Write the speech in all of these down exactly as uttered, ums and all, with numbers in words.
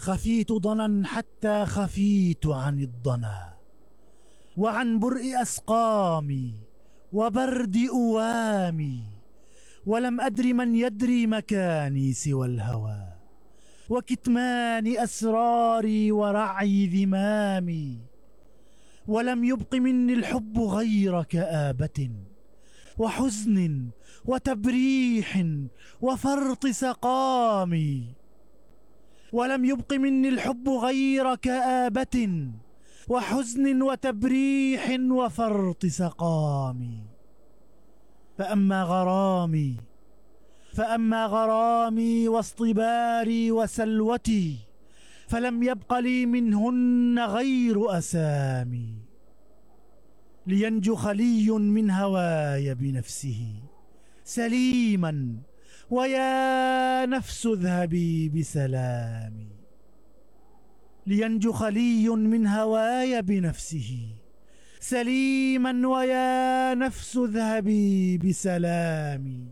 خفيت ضنا حتى خفيت عن الضنا، وعن برء أسقامي وبرد أوامي، ولم أدر من يدري مكاني سوى الهوى، وكتمان أسراري ورعي ذمامي. ولم يبق مني الحب غير كآبة وحزن وتبريح وفرط سقامي. ولم يبق مني الحب غير كآبة وحزن وتبريح وفرط سقامي. فأما غرامي فأما غرامي واصطباري وسلوتي، فلم يبق لي منهن غير أسامي. لينجو خلي من هواي بنفسه سليما، ويا نفس اذهبي بسلامي. لينجو خلي من هواي بنفسه سليما، ويا نفس اذهبي بسلامي.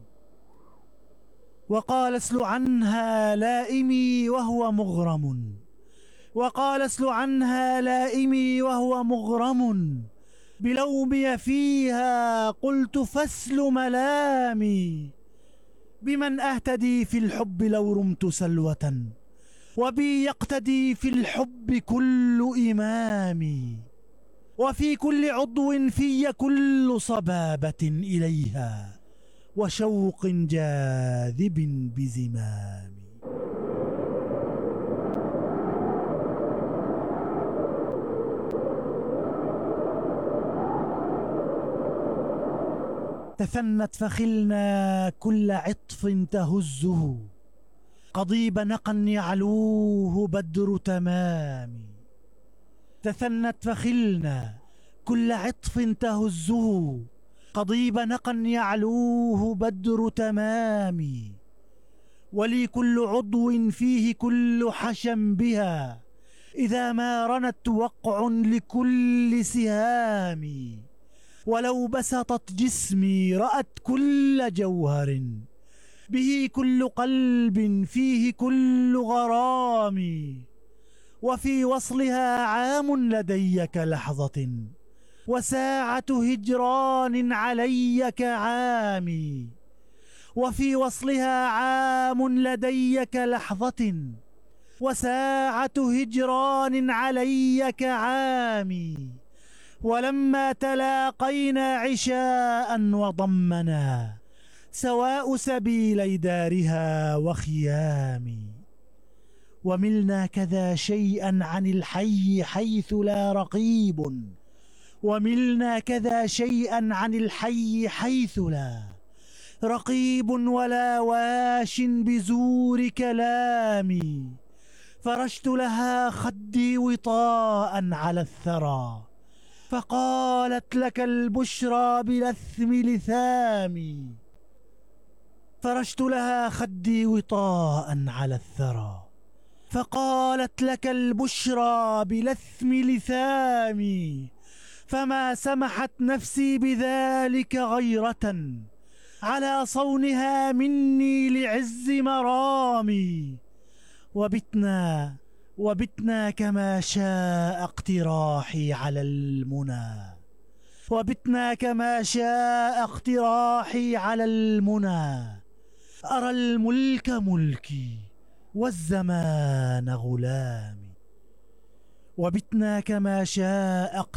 وقال اسل عنها لائمي وهو مغرم، وقال اسل عنها لائمي وهو مغرم، بلومي فيها قلت فاسل ملامي. بمن أهتدي في الحب لو رمت سلوة، وبي يقتدي في الحب كل إمامي. وفي كل عضو في كل صبابة إليها، وشوق جاذب بزمامي. تثنت فخلنا كل عطف تهزه، قضيب نقا يعلوه بدر تمام. تثنت فخلنا كل عطف تهزه، قضيب نقا يعلوه بدر تمام. ولي كل عضو فيه كل حشم بها، إذا ما رنت وقع لكل سهام. ولو بسطت جسمي رأت كل جوهر، به كل قلب فيه كل غرام. وفي وصلها عام لدي كلحظة، وساعة هجران علي كعامي. وفي وصلها عام لدي كلحظة، وساعة هجران علي كعامي. ولما تلاقينا عشاء وضمنا، سواء سبيلي دارها وخيامي. وملنا كذا شيئا عن الحي حيث لا رقيب، وملنا كذا شيئا عن الحي حيث لا رقيب ولا واش بزور كلامي. فرشت لها خدي وطاء على الثرى، فقالت لك البشرى بلثم لثامي. فرشت لها خدي وطاء على الثرى، فقالت لك البشرى بلثم لثامي. فما سمحت نفسي بذلك غيرة على صونها مني لعز مرامي. وبتنا وبتنا كما شاء اقتراحي على المنى، وبتنا كما شاء اقتراحي على المنى. أرى الملك ملكي والزمان غلامي. وبتنا كما شاء